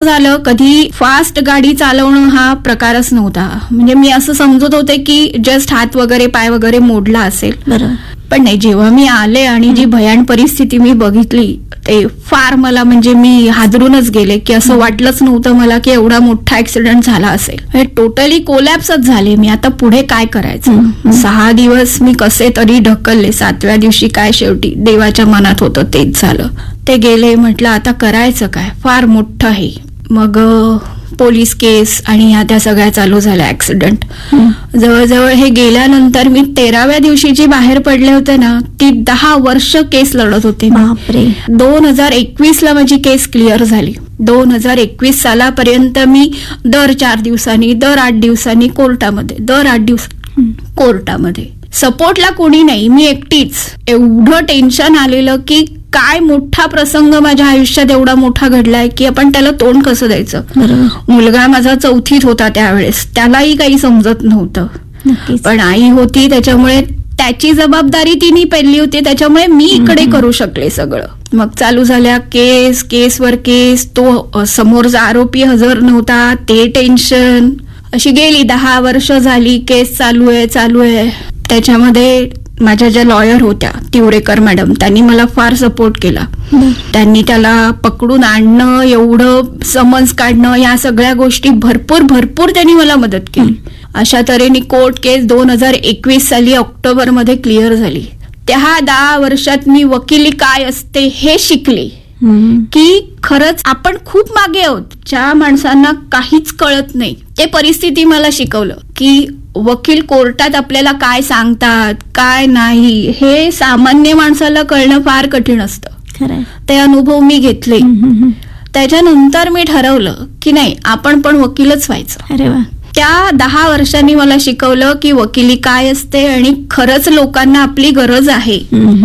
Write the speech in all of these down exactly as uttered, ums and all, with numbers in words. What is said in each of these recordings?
झालं, कधी फास्ट गाडी चालवणं हा प्रकारच नव्हता. म्हणजे मी असं समजत होते की जस्ट हात वगैरे पाय वगैरे मोडला असेल. बरोबर. पण नाही, जेव्हा मी आले आणि जी भयान परिस्थिती मी बघितली ते फार मला म्हणजे मी हादरूनच गेले की असं वाटलंच नव्हतं मला की एवढा मोठा ऍक्सिडेंट झाला असेल. टोटली कोलॅप्सच झाले मी. आता पुढे काय करायचं. सहा दिवस मी कसे तरी ढकलले. सातव्या दिवशी काय शेवटी देवाच्या मनात होतं तेच झालं. ते गेले. म्हटलं आता करायचं काय, फार मोठं आहे. मग पोलीस केस आणि ह्या त्या सगळ्या चालू झाल्या. ऍक्सिडेंट जवळजवळ हे गेल्यानंतर मी तेराव्या दिवशी जी बाहेर पडले होते ना, ती दहा वर्ष केस लढत होते. दोन हजार एकवीस ला माझी केस क्लिअर झाली. दोन हजार एकवीस सालापर्यंत मी दर चार दिवसांनी दर आठ दिवसांनी कोर्टामध्ये दर आठ दिवस कोर्टामध्ये सपोर्टला कोणी नाही, मी एकटीच. एवढं टेन्शन आलेलं की काय मोठा प्रसंग माझ्या आयुष्यात एवढा मोठा घडलाय की आपण त्याला तोंड कसं द्यायचं. मुलगा माझा चौथीत होता त्यावेळेस, त्यालाही काही समजत नव्हतं. पण आई होती त्याच्यामुळे त्याची जबाबदारी तिने पेलली होती, त्याच्यामुळे मी इकडे करू शकले सगळं. मग चालू झाल्या केस केसवर केस. तो समोरचा आरोपी हजर नव्हता, ते टेन्शन. अशी गेली दहा वर्ष झाली. केस चालू आहे चालू आहे. त्याच्यामध्ये माझ्या ज्या लॉयर होत्या तिवरेकर मॅडम, त्यांनी मला फार सपोर्ट केला. त्यांनी त्याला पकडून आणणं, एवढं समन्स काढणं, या सगळ्या गोष्टी भरपूर भरपूर त्यांनी मला मदत केली. अशा तऱ्हेने कोर्ट केस दोन हजार एकवीस साली ऑक्टोबर मध्ये क्लिअर झाली. त्या दहा वर्षात मी वकिली काय असते हे शिकले की खरंच आपण खूप मागे आहोत. ज्या माणसांना काहीच कळत नाही ते परिस्थिती मला शिकवलं की वकील कोर्टात आपल्याला काय सांगतात काय नाही हे सामान्य माणसाला कळणं फार कठीण असतं. ते अनुभव मी घेतले. त्याच्यानंतर मी ठरवलं की नाही, आपण पण वकीलच व्हायचं. अरे वा. त्या दहा वर्षांनी मला शिकवलं की वकिली काय असते आणि खरंच लोकांना आपली गरज आहे.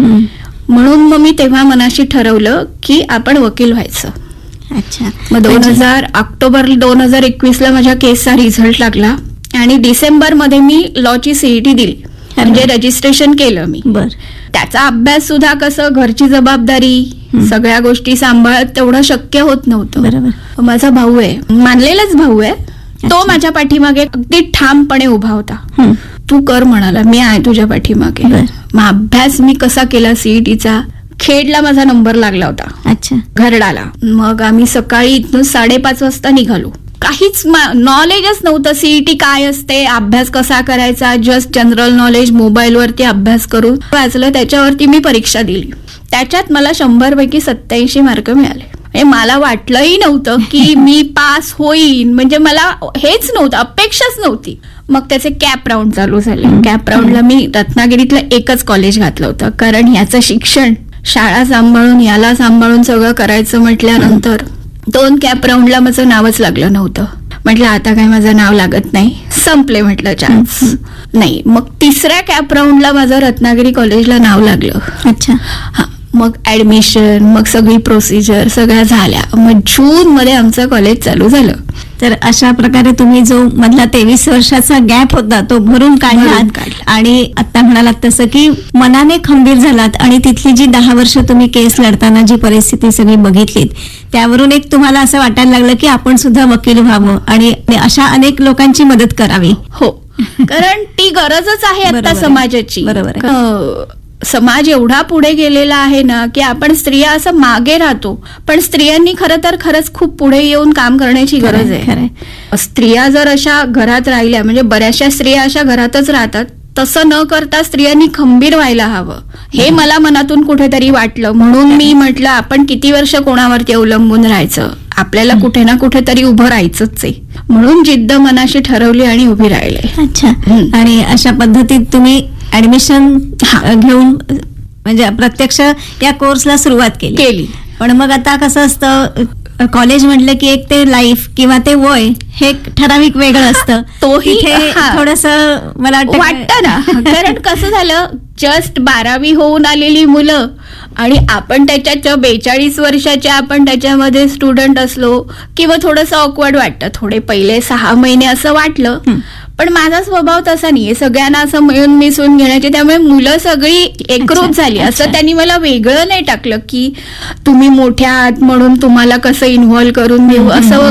म्हणून मग मी तेव्हा मनाशी ठरवलं की आपण वकील व्हायचं. अच्छा. मग दोन हजार ऑक्टोबर दोन हजार एकवीस ला माझ्या केसचा रिझल्ट लागला आणि डिसेंबर मध्ये मी लॉची सीईटी दिली, म्हणजे रजिस्ट्रेशन केलं मी. बर. त्याचा अभ्यास सुद्धा कसं, घरची जबाबदारी, सगळ्या गोष्टी सांभाळत तेवढं शक्य होत नव्हतं. बरोबर. माझा भाऊ आहे, मानलेलाच भाऊ आहे, तो माझ्या पाठीमागे अगदी ठामपणे उभा होता. तू कर म्हणाला, मी आहे तुझ्या पाठीमागे. मग अभ्यास मी कसा केला सीईटीचा, खेडला माझा नंबर लागला होता. अच्छा. घरडाला. मग आम्ही सकाळी इथून साडेपाच वाजता निघालो. काहीच नॉलेजच नव्हतं सीईटी काय असते, अभ्यास कसा करायचा, जस्ट जनरल नॉलेज मोबाईलवरती अभ्यास करून वाचलं. त्याच्यावरती मी परीक्षा दिली. त्याच्यात मला शंभर पैकी सत्याऐंशी मार्क मिळाले. मला वाटलंही नव्हतं की मी पास होईन, म्हणजे मला हेच नव्हतं, अपेक्षाच नव्हती. मग त्याचे कॅप राऊंड चालू झाले. कॅप राऊंडला मी रत्नागिरीतलं एकच कॉलेज घातलं होतं, कारण याचं शिक्षण, शाळा सांभाळून याला सांभाळून सगळं करायचं म्हटल्यानंतर दोन कॅप राऊंडला माझं नावच लागलं नव्हतं. म्हटलं आता काय माझं नाव लागत नाही, संपले म्हटलं चान्स. नाही, मग तिसऱ्या कॅप राऊंडला माझं रत्नागिरी कॉलेजला नाव लागलं. अच्छा. हा. मग ऍडमिशन, मग सगळी प्रोसिजर सगळ्या झाल्या. मग जून मध्ये आमचं कॉलेज चालू झालं. तर अशा प्रकारे तुम्ही जो मधला तेवीस वर्षाचा गॅप होता तो भरून काढलात आणि आता म्हणालात तसं की मनाने खंबीर झालात आणि तिथली जी दहा वर्ष तुम्ही केस लढताना जी परिस्थिती सगळी बघितलीत त्यावरून एक तुम्हाला असं वाटायला लागलं की आपण सुद्धा वकील व्हावं आणि अशा अनेक लोकांची मदत करावी. हो, कारण ती गरजच आहे आता समाजाची. बरोबर. समाज एवढा पुढे गेलेला आहे ना की आपण स्त्रिया असं मागे राहतो, पण स्त्रियांनी खरं तर खरंच खूप पुढे येऊन काम करण्याची गरज आहे. स्त्रिया जर अशा घरात राहिल्या, म्हणजे बऱ्याचशा स्त्रिया अशा घरातच राहतात, तसं न करता स्त्रियांनी खंबीर व्हायला हवं हे मला मनातून कुठेतरी वाटलं. म्हणून मी म्हटलं आपण किती वर्ष कोणावरती अवलंबून राहायचं, आपल्याला कुठे ना कुठेतरी उभं राहायचंच आहे. म्हणून जिद्द मनाशी ठरवली आणि उभी राहिले. अच्छा. आणि अशा पद्धतीत तुम्ही ऍडमिशन घेऊन म्हणजे प्रत्यक्ष या कोर्सला सुरुवात केली केली पण मग आता कसं असतं, कॉलेज म्हटलं की एक ते लाईफ किंवा ते वय हे ठराविक वेगळं असतं. तोही थोडस मला वाटतं ना, कारण कसं झालं, जस्ट बारावी होऊन आलेली मुलं आणि आपण त्याच्या बेचाळीस वर्षाच्या आपण त्याच्यामध्ये स्टुडंट असलो किंवा थोडंसं ऑकवर्ड वाटतं. थोडे पहिले सहा महिने असं वाटलं, पण माझा स्वभाव तसा नाहीये, सगळ्यांना असं मिळून मिसळून घेण्याचे. त्यामुळे मुलं सगळी एकरूप झाली. असं त्यांनी मला वेगळं नाही टाकलं की तुम्ही मोठ्या आहात म्हणून तुम्हाला कसं इन्व्हॉल्व्ह करून देऊ, असं